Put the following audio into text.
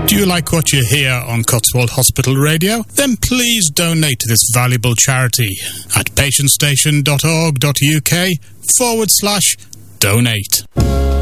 Do you like what you hear on Cotswold Hospital Radio? Then please donate to this valuable charity at patientstation.org.uk/donate.